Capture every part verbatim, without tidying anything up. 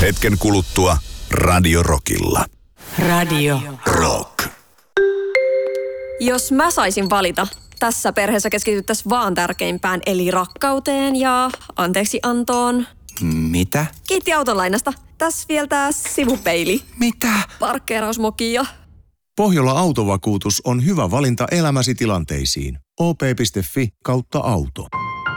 Hetken kuluttua Radio Rockilla. Radio Rock. Jos mä saisin valita, tässä perheessä keskityttäisiin vaan tärkeimpään, eli rakkauteen ja anteeksi antoon. Mitä? Kiitti autolainasta. Tässä vielä tää sivupeili. Mitä? Parkkeerausmoki ja... Pohjola Autovakuutus on hyvä valinta elämäsi tilanteisiin. o p piste f i kautta auto.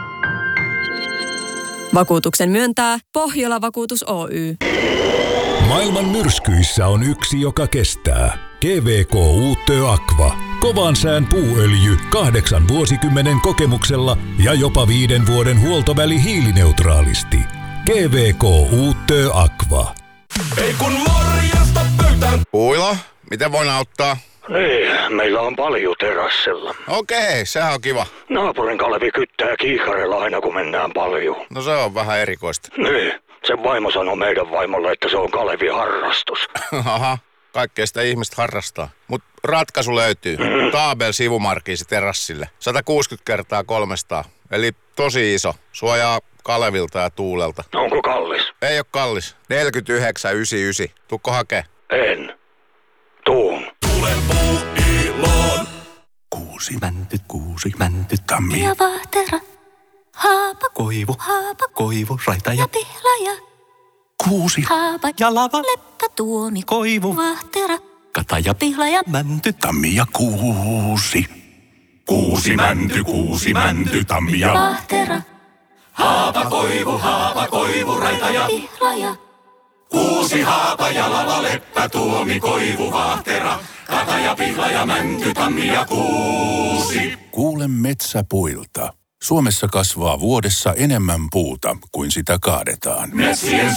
Vakuutuksen myöntää Pohjola Vakuutus Oy. Maailman myrskyissä on yksi, joka kestää. G V K Uutö Aqua. Kovan sään puuöljy kahdeksan vuosikymmenen kokemuksella ja jopa viiden vuoden huoltoväli hiilineutraalisti. G V K Uutö Aqua. Ei kun morjesta pöytään. Puilo, miten voin auttaa? Niin, meillä on paljon terassilla. Okei, sehän on kiva. Naapurin Kalevi kyttää kiikarilla aina kun mennään paljon. No se on vähän erikoista. Niin, sen vaimo sanoi meidän vaimolle, että se on Kalevin harrastus. Aha, kaikkea sitä ihmiset harrastaa. Mut ratkaisu löytyy. Mm. Taabel sivumarkiisi terassille. sata kuusikymmentä kertaa kolmesataa. Eli tosi iso. Suojaa Kalevilta ja tuulelta. Onko kallis? Ei oo kallis. neljäkymmentäyhdeksän yhdeksänkymmentäyhdeksän. Tuukko hakee? En. Tuun. Tule puuiloon. Kuusi mänty, kuusi mänty, tammi. Ja vahtera. Haapa. Koivu. Haapa. Koivu, raita ja ja pihlaja. kuusi. Haapa. Ja lava. Leppä tuomi. Koivu. Vahtera. Kata ja Pihlaja. mänty. Tammi ja kuusi. Kuusi mänty, kuusi mänty, tammi ja Vahtera. haapa, koivu, haapa, koivu, raita ja Pihlaja. kuusi haapa ja lava, leppä, tuomi, koivu, vahtera, kata ja pihla ja mänty, tammi ja kuusi. Kuule metsäpuilta. Suomessa kasvaa vuodessa enemmän puuta kuin sitä kaadetaan. Metsien